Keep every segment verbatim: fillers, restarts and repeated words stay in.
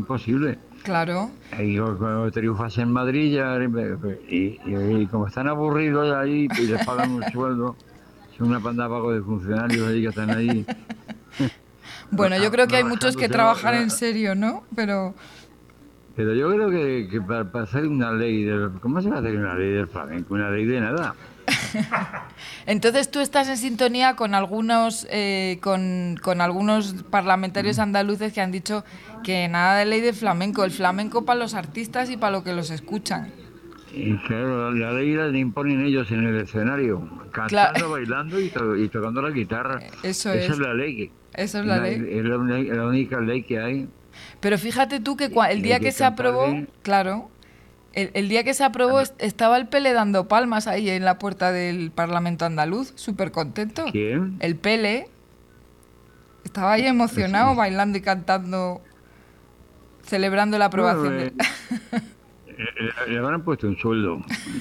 imposible. Claro. Y cuando triunfas en Madrid, ya, y, y, y como están aburridos ahí, y les pagan un sueldo, son una panda pago de funcionarios ahí que están ahí. Bueno, yo creo que hay muchos que Rajándose la, trabajan en la, serio, ¿no? Pero pero yo creo que, que para, para, hacer una ley del... ¿Cómo se va a hacer una ley del flamenco? Una ley de nada. entonces tú estás en sintonía con algunos eh, con, con algunos parlamentarios andaluces que han dicho que nada de ley de flamenco, el flamenco para los artistas y para lo que los escuchan. Y claro, la ley la imponen ellos en el escenario, Claro, cantando, bailando y, to y tocando la guitarra. eso Esa es es, la ley, que, eso es la la, ley. es la, la única ley que hay. Pero fíjate tú que cua- el Y hay día que que se cantar aprobó, bien. claro, el, el día que se aprobó est- estaba el Pele dando palmas ahí en la puerta del Parlamento andaluz, súper contento. ¿Quién? El Pele estaba ahí Es, emocionado, es, bailando y cantando, celebrando la bueno, aprobación de... eh, le, le habrán puesto un sueldo.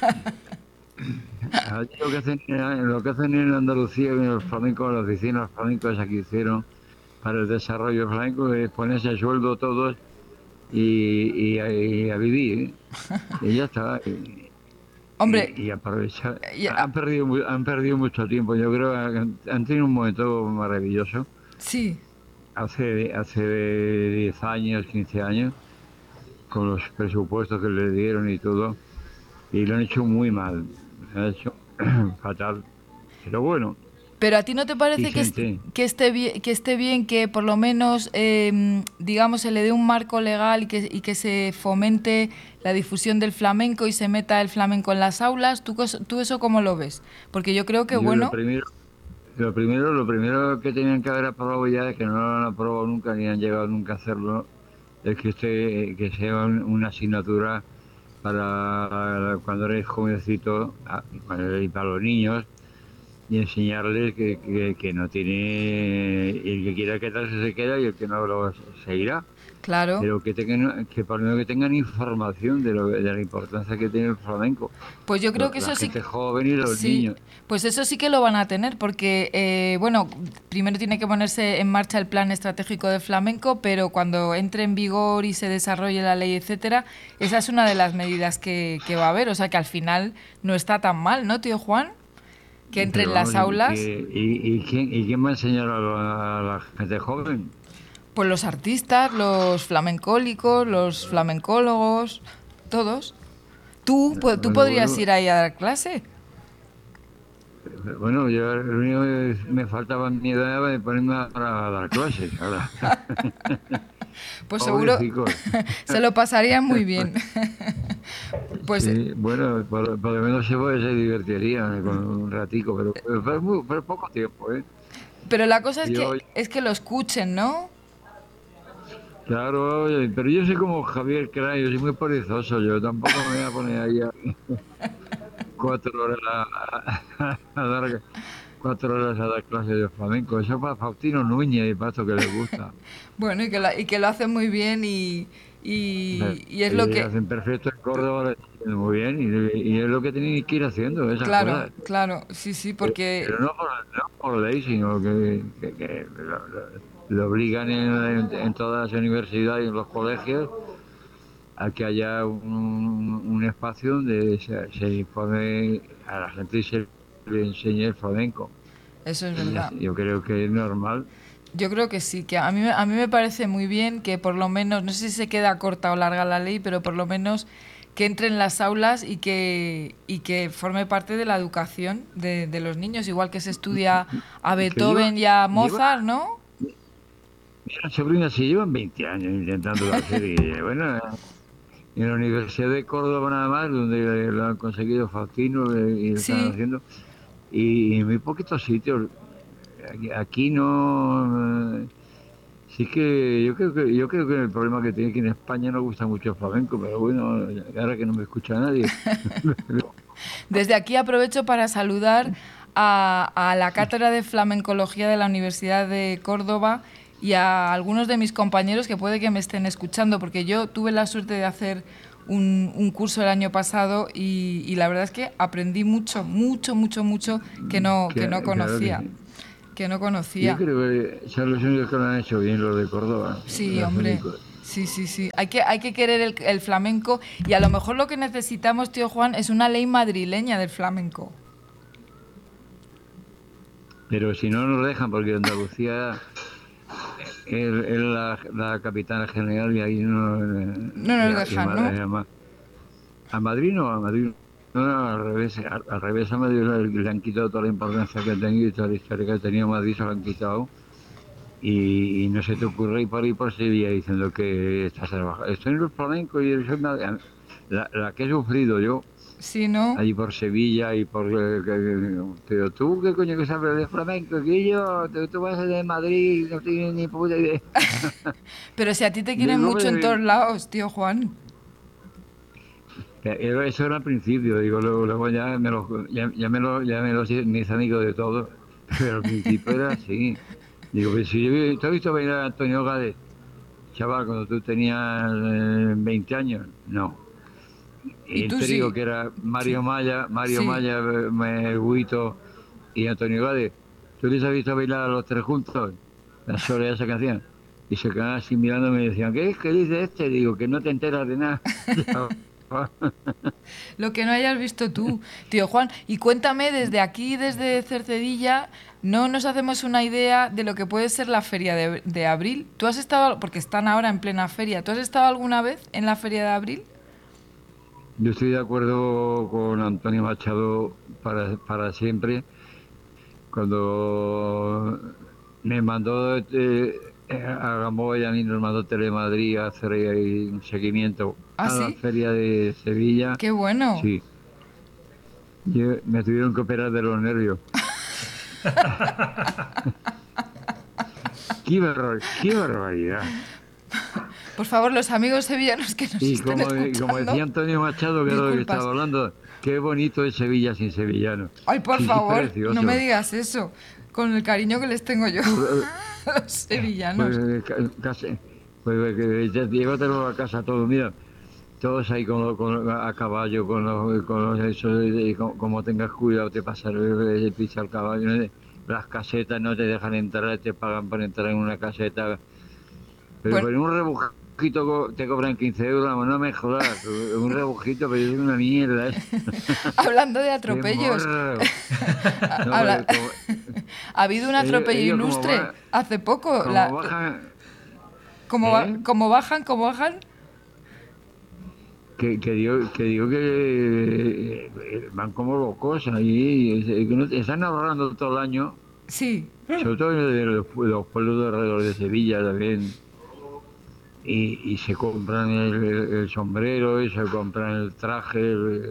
Allí lo que hacen, lo que hacen en Andalucía, en los flamencos, las oficinas flamencos que hicieron para el desarrollo flamenco, es ponerse a sueldo todos y, y, a, y a vivir. Y ya está. Y, Hombre, y, y aprovechar. ya- Han perdido, mu- han perdido mucho tiempo. Yo creo que han, han tenido un momento maravilloso. sí, Hace, hace diez años, quince años, con los presupuestos que le dieron y todo. Y lo han hecho muy mal. Lo han hecho fatal. Pero bueno, pero ¿a ti no te parece que, est- dicen, que, esté, bien, que esté bien que por lo menos, eh, digamos, se le dé un marco legal y que, y que se fomente la difusión del flamenco y se meta el flamenco en las aulas? ¿Tú, cos- tú eso cómo lo ves? Porque yo creo que, yo lo bueno, primero, lo primero, lo primero que tenían que haber aprobado ya, es que no lo han aprobado nunca ni han llegado nunca a hacerlo, es que este, que sea un- una asignatura para cuando eres jovencito a- y para los niños, y enseñarles que, que, que no tiene, el que quiera quedarse se queda y el que no lo seguirá, claro. pero que tengan, que por lo menos que tengan información de, lo, de la importancia que tiene el flamenco, Pues yo creo la, que la eso sí, gente joven y los sí, niños. pues eso sí que lo van a tener, porque, eh, bueno, primero tiene que ponerse en marcha el plan estratégico de flamenco, pero cuando entre en vigor y se desarrolle la ley, etcétera, esa es una de las medidas que, que va a haber. O sea que al final no está tan mal, ¿no, tío Juan? Que entre Pero en las vamos, y, aulas, y, y quién, ¿y quién va a enseñar a la, a la gente joven? pues los artistas, los flamencólicos, los flamencólogos, todos. Tú, pu- tú Bueno, podrías bueno, ir ahí a dar clase. bueno, yo lo único que me faltaba en mi edad de ponerme a, a dar clases, ahora. Pues seguro Pobrecicos. se lo pasarían muy bien. Pues, Sí, bueno, por, por lo menos se, puede- se divertiría con un ratico, pero, pero, pero muy- pero poco tiempo, ¿eh? pero la cosa es Yo, que es que lo escuchen, ¿no? claro, oye, pero yo soy como Javier Cray, yo soy muy perezoso, yo tampoco me voy a poner ahí a cuatro horas a, a dar cuatro horas a dar clases de flamenco. Eso para Faustino Núñez y para esto que les gusta. Bueno, y que, la- y que lo hacen muy bien y, y, y es lo Eh, que... hacen perfecto en Córdoba, lo están haciendo muy bien, y, y es lo que tienen que ir haciendo, esas Claro, cosas. claro, sí, sí, Pero, porque... pero no, por, no por ley, sino que, que- que lo, lo- lo obligan en, en- en todas las universidades y en los colegios a que haya un, un espacio donde se, se informe a la gente y se le enseñe el flamenco. Eso es Y ya- verdad. yo creo que es normal. Yo creo que sí, que a mí, me- a mí me parece muy bien que por lo menos, no sé si se queda corta o larga la ley, pero por lo menos que entre en las aulas y que, y que forme parte de la educación de, de los niños, igual que se estudia a Que lleva, Beethoven y a lleva, Mozart, ¿no? mira, sobrinas, si llevan veinte años intentando hacer, y bueno, en la Universidad de Córdoba nada más, donde lo han conseguido Faustino, eh, y lo están Sí, haciendo, y en muy poquitos sitios. Aquí, aquí no. eh, Sí que yo creo que yo creo que el problema que tiene, que en España no gusta mucho el flamenco, pero bueno, ahora que no me escucha nadie. desde aquí aprovecho para saludar a, a la Cátedra de Flamencología de la Universidad de Córdoba y a algunos de mis compañeros que puede que me estén escuchando, porque yo tuve la suerte de hacer un, un curso el año pasado y, y la verdad es que aprendí mucho, mucho, mucho, mucho que no, que no Que- claro que conocía, sí. que no Yo conocía. creo que son los únicos que lo han hecho bien, los de Córdoba, Sí, los hombre, únicos. Sí, sí, sí. Hay que, hay que querer el, el flamenco y a lo mejor lo que necesitamos, tío Juan, es una ley madrileña del flamenco. Pero si no nos dejan, porque Andalucía es, es la, la capital general y ahí no... No Y nos a, y dejan, ¿no? a, a Madrid no, a Madrid no, no, al revés, al, al revés a Madrid le, le han quitado toda la importancia que ha tenido y toda la historia que ha tenido Madrid, se lo han quitado. Y, y no se te ocurre ir por ahí por Sevilla diciendo que estás trabajando. Estoy en los flamencos y soy Madrid. La, la que he sufrido yo, Sí, ¿no? allí por Sevilla y por... Eh, que, pero tú, ¿qué coño que sabes de flamenco? Que yo, tú, tú vas de Madrid y no tienes ni puta idea. Pero si a ti te quieren Digo, mucho en "Hombre, todos lados, tío Juan. eh, eso era al principio, digo, luego, luego ya me lo, ya, ya me lo, ya me lo mis amigos de todo, pero al principio era así. Digo, pues si yo, vi- ¿tú has visto bailar a Antonio Gades, chaval, cuando tú tenías eh, veinte años? No. Y Y tú te digo sí. que era Mario Sí. Maya, Mario Sí. Maya, eh, me- Huito y Antonio Gades. ¿Tú les has visto bailar a los tres juntos? La sola de esa canción. Y se quedaban así mirándome y me decían, ¿qué es que dice este? Digo, que no te enteras de nada. Lo que no hayas visto tú, tío Juan. Y cuéntame, desde aquí, desde Cercedilla, no nos hacemos una idea de lo que puede ser la feria de, de abril. ¿Tú has estado, porque están ahora en plena feria, ¿tú has estado alguna vez en la feria de abril? Yo estoy de acuerdo con Antonio Machado para, para siempre. Cuando me mandó eh, a Gamboa y a mí nos mandó Telemadrid a hacer eh, un seguimiento ¿Ah, a la sí? feria de Sevilla, ¡Qué bueno! sí, yo- me tuvieron que operar de los nervios. ¡Qué, barbar- qué barbaridad! Por favor, los amigos sevillanos que nos Y estén como, y como escuchando, decía Antonio Machado, que es lo que disculpas. estaba hablando, qué bonito es Sevilla sin sevillano. Ay, por Sí, sí, favor, precioso. no me digas eso, con el cariño que les tengo yo Pues, a los sevillanos. pues, ca- casi- pues, que ya- llévatelo a casa todo, mira, todos ahí con, lo- con- a caballo, con los, con los eso, y como, como tengas cuidado, te pasa el, el pisa al caballo, ¿no? Las casetas no te dejan entrar, te pagan por entrar en una caseta, pero Bueno, por un rebujito co- te cobran quince euros, vamos, no me jodas, un rebujito, pero es una mierda, ¿eh? hablando de ¡Qué atropellos, morro! ha, No, habla- pero como- ha habido un ellos, atropello ellos como, ilustre va- hace poco. como La, bajan, como, ba- ¿eh? como bajan, como bajan. Que, que digo que, digo que eh, van como locos ahí, eh, que no- están ahorrando todo el año, Sí, sobre todo de los, pue- los pueblos de alrededor de Sevilla también, y, y se compran el, el- el sombrero, y se compran el traje, el-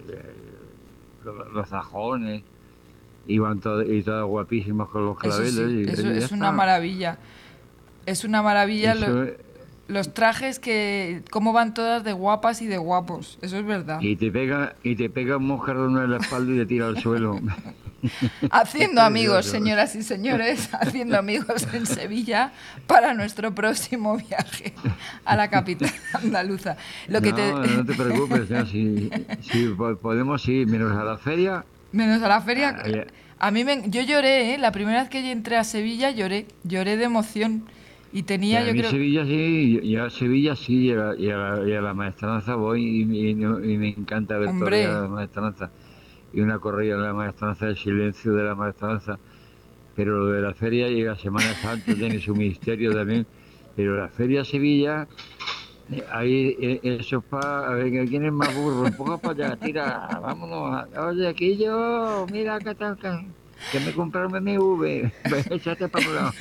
el- los, los sajones, y van todo, y todas guapísimas con los eso claveles, sí, y, eso y ya es una está. maravilla. Es una maravilla lo- Eso, los trajes que, cómo van todas de guapas y de guapos. Eso es verdad. y te pega, y te pega un moscardón en la espalda y te tira al suelo. Haciendo amigos, Precioso. señoras y señores, haciendo amigos en Sevilla para nuestro próximo viaje a la capital andaluza. Lo que te... No, no te preocupes, ya, si, si po- podemos ir menos a la feria. Menos a la feria. Ay, A mí me... yo lloré, ¿eh? La primera vez que yo entré a Sevilla lloré, lloré de emoción y tenía, a yo mí creo, Sevilla sí, y a Sevilla sí, y a, la- y a la, y a la maestranza voy y, y no- y me encanta ver hombre, todavía la maestranza. Y una corrida de la maestranza, el silencio de la maestranza. Pero lo de la feria llega Semana Santa, tiene su misterio también. Pero la feria Sevilla, eh, ahí eh, eso es para, a ver, ¿quién es más burro? Empuja para allá, tira, vámonos. Oye, aquí yo, mira qué tal, que, que me compraron B M W. Échate para un lado.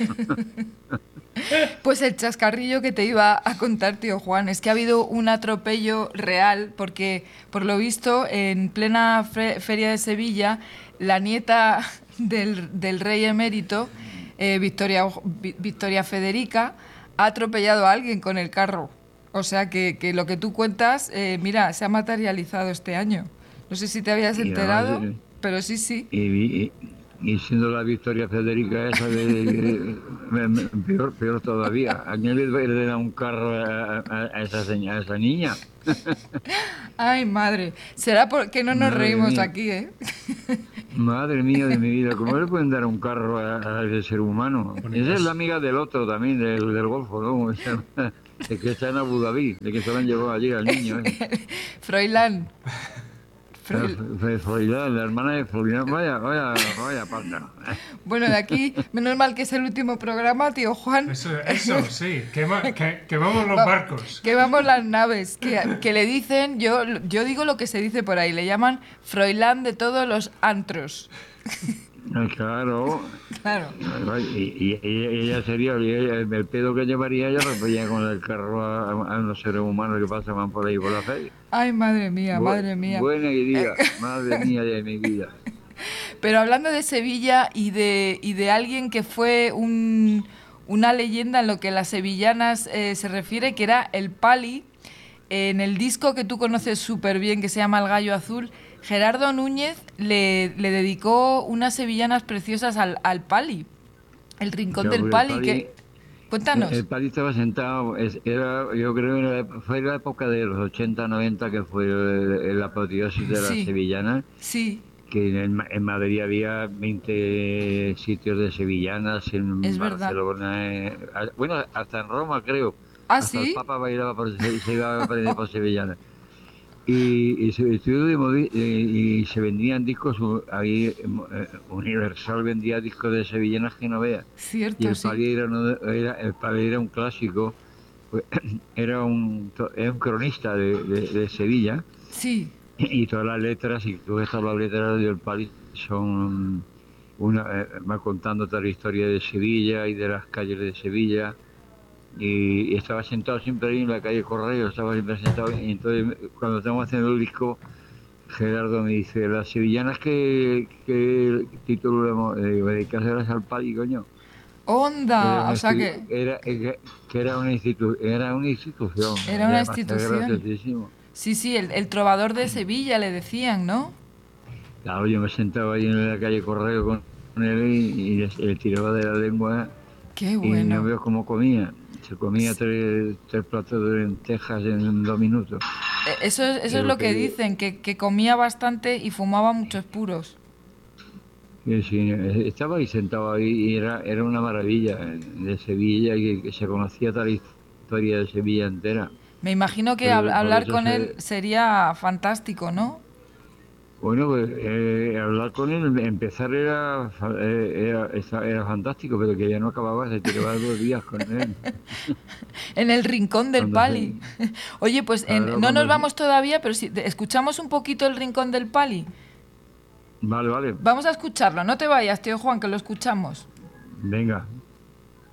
pues el chascarrillo que te iba a contar, tío Juan, es que ha habido un atropello real porque, por lo visto, en plena fe- feria de Sevilla, la nieta del, del rey emérito, eh, Victoria, Vi- Victoria Federica, ha atropellado a alguien con el carro. O sea que, que lo que tú cuentas, eh, mira, se ha materializado este año. No sé si te habías Y enterado, además, eh, pero sí, sí. Y, y, y siendo la Victoria Federica esa de, de- me- me- peor, peor todavía. ¿A quién le le da un carro a, a- a esa, seña- a esa niña? Ay, madre. Será porque no nos Madre reímos mía. aquí, ¿eh? Madre mía de mi vida, ¿cómo le pueden dar un carro a, a ese ser humano? Esa es la amiga del otro también, del, del Golfo, ¿no? Esa- Es que está en Abu Dhabi, de que se lo han llevado allí al niño. ¿eh? Froilán. Froilán, la hermana de Froilán, vaya, vaya, vaya panda. Bueno, de aquí, menos mal que es el último programa, tío Juan. Eso, eso sí, quema, que, quemamos los barcos. Quemamos las naves, que, que le dicen, yo, yo digo lo que se dice por ahí, le llaman Froilán de todos los antros. Claro. Claro. Y, y, y ella sería, el, el pedo que llevaría ella lo veía con el carro a, a los seres humanos que pasaban por ahí por la feria. Ay, madre mía, Bu madre mía. Buena idea, madre mía de mi vida. Pero hablando de Sevilla y de, y de alguien que fue un, una leyenda en lo que las sevillanas eh, se refiere, que era el Pali, en el disco que tú conoces súper bien, que se llama El Gallo Azul, Gerardo Núñez le, le dedicó unas sevillanas preciosas al, al Pali, el rincón Yo, del el Pali. Pali Que, cuéntanos. El, el Pali estaba sentado, es, era, yo creo que era, fue la época de los ochenta noventa que fue la apoteosis de las Sí. sevillanas. Sí. Que en, en Madrid había veinte sitios de sevillanas, en Es Barcelona, eh, bueno, hasta en Roma creo. ¿Ah, hasta sí? el Papa bailaba por, se, se iba a aprender por sevillanas. Y, y se estudió de movi- y, y se vendían discos, ahí eh, Universal vendía discos de sevillanas que no veas. Cierto, Y el sí. Pali era, uno de- era, el Pali era un clásico, pues, era un, era un cronista de, de, de Sevilla. Sí. Y todas las letras, y todas las letras del Pali son una, eh, va contando toda la historia de Sevilla y de las calles de Sevilla. Y, y estaba sentado siempre ahí en la calle Correo, estaba siempre sentado. Y entonces, cuando estamos haciendo el disco, Gerardo me dice: las sevillanas, ¿qué, qué título le hemos eh, dedicárselas al Pali, coño? Onda, o sea que... Era, era, que era una, institu era una institución. Era una Era institución. graciosísimo. Sí, sí, el, el trovador de Sevilla le decían, ¿no? Claro, yo me sentaba ahí en la calle Correo con él y, y él tiraba de la lengua. Qué Y bueno. no veo cómo comía. Se comía tres, tres platos de lentejas en dos minutos. Eh, Eso es, eso es Pero lo que que- dicen, que, que comía bastante y fumaba muchos puros. Y sí, estaba ahí sentado ahí y era, era una maravilla de Sevilla y que, que se conocía toda la historia de Sevilla entera. Me imagino que Pero hab- por hablar eso con se- él sería fantástico, ¿no? Bueno, pues eh, hablar con él, empezar era, fa- eh, era, esa- era fantástico, pero que ya no acababa, se tiraba dos días con él. En el rincón del Cuando Pali. Oye, pues en- Claro, no cuando nos se- vamos todavía, pero si te- escuchamos un poquito el rincón del Pali. Vale, vale, Vamos a escucharlo, no te vayas, tío Juan, que lo escuchamos. venga.